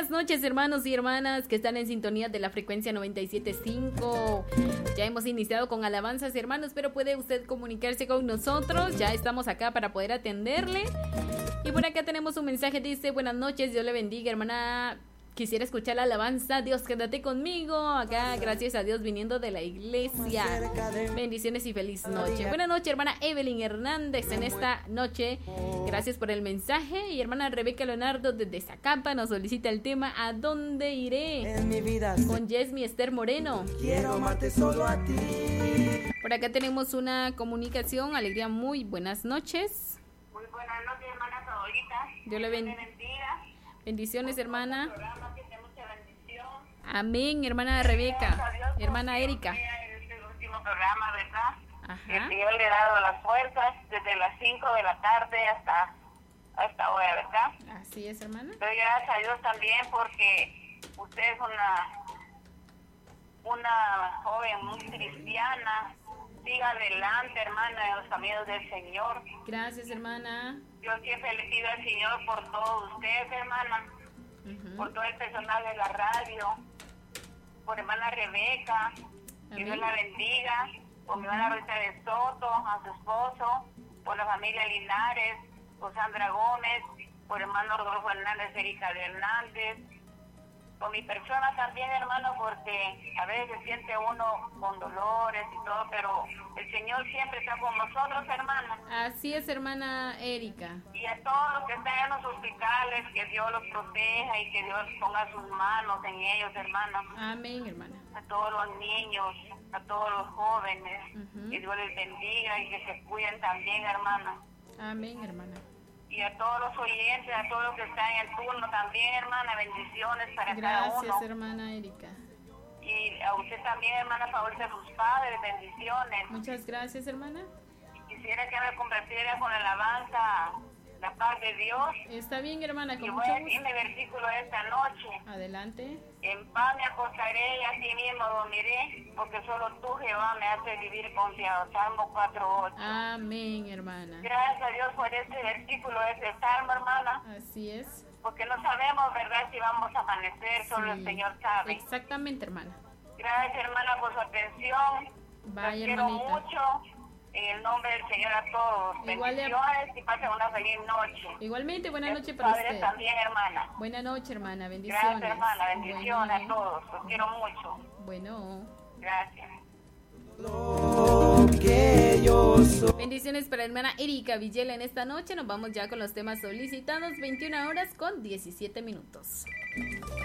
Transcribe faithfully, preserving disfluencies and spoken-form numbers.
buenas noches, hermanos y hermanas que están en sintonía de la frecuencia noventa y siete punto cinco. Ya hemos iniciado con alabanzas, hermanos, pero puede usted comunicarse con nosotros. Ya estamos acá para poder atenderle. Y por acá tenemos un mensaje, dice: buenas noches, Dios le bendiga, hermana. Quisiera escuchar la alabanza, Dios, quédate conmigo. Acá, gracias a Dios, viniendo de la iglesia. Bendiciones y feliz noche. Buenas noches, hermana Evelyn Hernández, en esta noche. Gracias por el mensaje. Y hermana Rebeca Leonardo, desde Zacapa, nos solicita el tema ¿A dónde iré? Con Yesmi Esther Moreno. Quiero amarte solo a ti. Por acá tenemos una comunicación. Alegría, muy buenas noches. Muy buenas noches, hermana favorita. Dios le bendiga. Bendiciones, hermana. Amén, hermana Rebeca, hermana Erika. Este último programa, ¿verdad? Ajá. El Señor le ha dado las fuerzas desde las cinco de la tarde hasta hasta ahora, ¿verdad? Así es, hermana. Doy gracias a Dios también porque usted es una una joven muy cristiana. Siga adelante, hermana, en los caminos del Señor. Gracias, hermana. Yo siempre le pido al Señor por todos ustedes, hermana, uh-huh. por todo el personal de la radio, por hermana Rebeca, que Dios la bendiga, por mi hermana Rita de Soto, a su esposo, por la familia Linares, por Sandra Gómez, por hermano Rodolfo Hernández, Erika de Hernández, por mi persona también, hermano, porque a veces se siente uno con dolores y todo, pero el Señor siempre está con nosotros, hermana. Así es, hermana Erika. Y a todos los que están en los hospitales, que Dios los proteja y que Dios ponga sus manos en ellos, hermana. Amén, hermana. A todos los niños, a todos los jóvenes, uh-huh. que Dios les bendiga y que se cuiden también, hermana. Amén, hermana. Y a todos los oyentes, a todos los que están en el turno también, hermana, bendiciones para Gracias, cada uno. Gracias, hermana Erika. Y a usted también, hermana, favor de sus padres, bendiciones. Muchas gracias, hermana. Quisiera que me convirtiera con la alabanza, la paz de Dios. Está bien, hermana, con y mucho voy a gusto. decirle versículo esta noche. Adelante. En paz me acostaré y así mismo dormiré, porque solo tú, Jehová, me haces vivir confiado. Salmo cuatro ocho. Amén, hermana. Gracias a Dios por este versículo, este salmo, hermana. Así es. Porque no sabemos, ¿verdad?, si vamos a amanecer, solo sí. El Señor sabe. Exactamente, hermana. Gracias, hermana, por su atención. Vaya, Los quiero hermanita. mucho. En el nombre del Señor a todos. Igual, bendiciones y pasen una feliz noche. Igualmente, buena noche Sus para padres usted. También, hermana. Buena noche, hermana. Bendiciones. Gracias, hermana. Bendiciones bueno. a todos. Los quiero mucho. Bueno. Gracias. Lo que yo soy. Bendiciones para la hermana Erika Villela en esta noche. Nos vamos ya con los temas solicitados. veintiuna horas con diecisiete minutos.